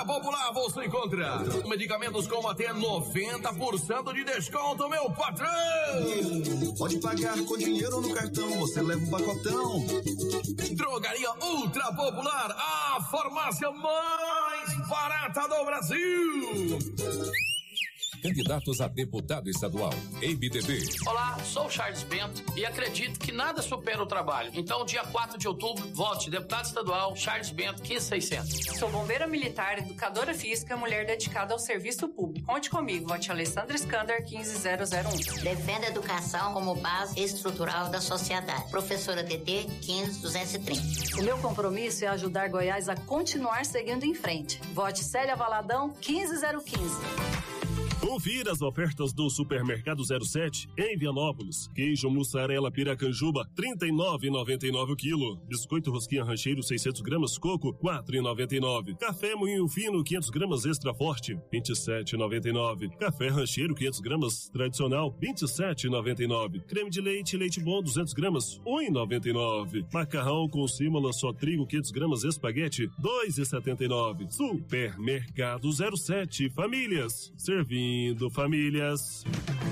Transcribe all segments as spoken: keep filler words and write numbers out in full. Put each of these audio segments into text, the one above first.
Ultra Popular você encontra medicamentos com até noventa por cento de desconto, meu patrão. Pode pagar com dinheiro ou no cartão, você leva um pacotão. Drogaria Ultra Popular, a farmácia mais barata do Brasil. Candidatos a deputado estadual, M D B. Olá, sou o Charles Bento e acredito que nada supera o trabalho. Então, dia quatro de outubro, vote deputado estadual Charles Bento, quinze mil e seiscentos. Sou bombeira militar, educadora física, mulher dedicada ao serviço público. Conte comigo, vote Alessandra Skander, quinze mil um. Defenda a educação como base estrutural da sociedade. Professora D D, quinze mil duzentos e trinta. O meu compromisso é ajudar Goiás a continuar seguindo em frente. Vote Célia Valadão, quinze mil quinze. Confira as ofertas do Supermercado zero sete em Vianópolis. Queijo mussarela Piracanjuba, trinta e nove reais e noventa e nove centavos o quilo. Biscoito rosquinha rancheiro, seiscentos gramas, coco, quatro reais e noventa e nove centavos. Café moinho fino, quinhentos gramas extra forte, vinte e sete reais e noventa e nove centavos. Café rancheiro, quinhentos gramas tradicional, vinte e sete reais e noventa e nove centavos. Creme de leite, leite bom, duzentos gramas, um real e noventa e nove centavos. Macarrão com símola só trigo, quinhentos gramas espaguete, dois reais e setenta e nove centavos. Supermercado zero sete, famílias, servindo Indo famílias.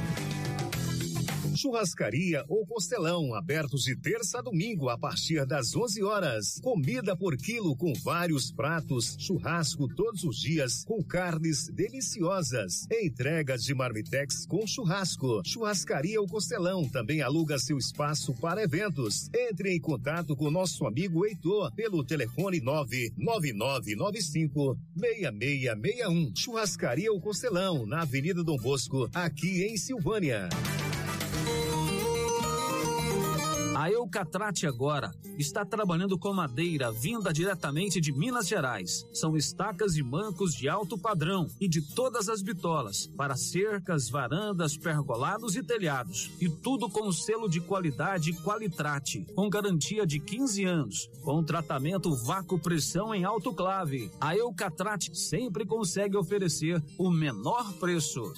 Churrascaria ou Costelão, abertos de terça a domingo a partir das onze horas. Comida por quilo com vários pratos, churrasco todos os dias com carnes deliciosas. Entregas de marmitex com churrasco. Churrascaria ou Costelão também aluga seu espaço para eventos. Entre em contato com nosso amigo Heitor pelo telefone nove nove nove nove cinco seis seis seis um. Churrascaria ou Costelão, na Avenida Dom Bosco, aqui em Silvânia. A Eucatrate agora está trabalhando com madeira vinda diretamente de Minas Gerais. São estacas e mancos de alto padrão e de todas as bitolas, para cercas, varandas, pergolados e telhados. E tudo com o selo de qualidade Qualitrate, com garantia de quinze anos, com tratamento vácuo pressão em autoclave. A Eucatrate sempre consegue oferecer o menor preço.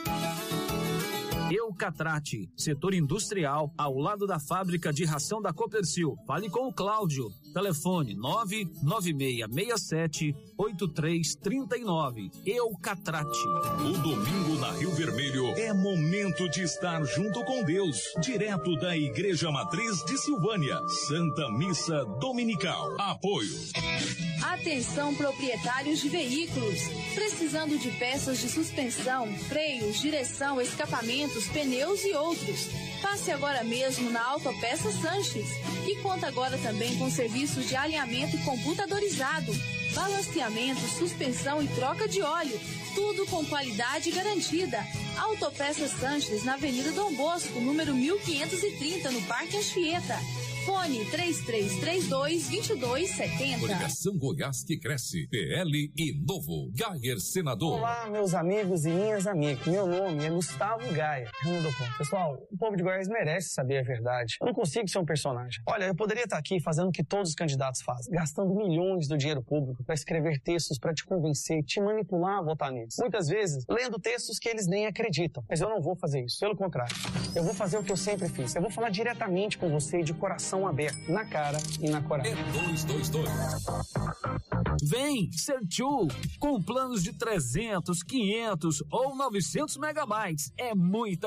Eucatrate, setor industrial, ao lado da fábrica de ração da Copercil. Fale com o Cláudio. Telefone nove nove seis seis sete oito três três nove. Eucatrate. O domingo na Rio Vermelho é momento de estar junto com Deus, direto da Igreja Matriz de Silvânia. Santa Missa Dominical. Apoio. Atenção, proprietários de veículos, precisando de peças de suspensão, freios, direção, escapamentos, pneus e outros. Passe agora mesmo na Autopeça Sanches e conta agora também com serviços de alinhamento computadorizado, balanceamento, suspensão e troca de óleo, tudo com qualidade garantida. Autopeça Sanches na Avenida Dom Bosco, número mil quinhentos e trinta, no Parque Anchieta. Fone três três três dois, dois dois sete zero. Coligação Goiás que cresce. P L e Novo. Gayer Senador. Olá, meus amigos e minhas amigas. Meu nome é Gustavo Gaia. Pessoal, o povo de Goiás merece saber a verdade. Eu não consigo ser um personagem. Olha, eu poderia estar aqui fazendo o que todos os candidatos fazem, gastando milhões do dinheiro público para escrever textos para te convencer, te manipular a votar neles. Muitas vezes, lendo textos que eles nem acreditam. Mas eu não vou fazer isso. Pelo contrário, eu vou fazer o que eu sempre fiz. Eu vou falar diretamente com você, de coração aberto, na cara e na coragem. É dois dois dois. Vem ser tchu com planos de trezentos, quinhentos ou novecentos megabytes. É muita